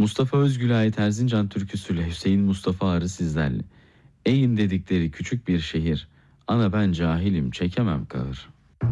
Mustafa Özgül ait Erzincan türküsüyle Hüseyin Mustafa Arı sizlerle. Eyin dedikleri küçük bir şehir. Ana ben cahilim çekemem kahır.